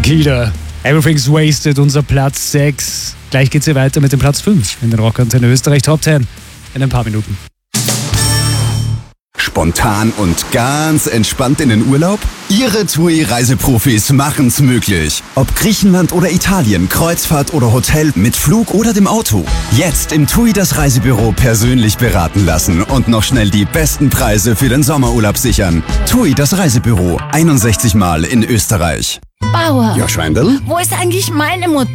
Takida. Everything's Wasted, unser Platz 6. Gleich geht's hier weiter mit dem Platz 5 in den Rockantenne Österreich Top 10 in ein paar Minuten. Spontan und ganz entspannt in den Urlaub? Ihre TUI-Reiseprofis machen's möglich. Ob Griechenland oder Italien, Kreuzfahrt oder Hotel, mit Flug oder dem Auto. Jetzt im TUI das Reisebüro persönlich beraten lassen und noch schnell die besten Preise für den Sommerurlaub sichern. TUI das Reisebüro, 61 Mal in Österreich. Bauer, Ja, Schweindel? wo ist eigentlich meine Mutter?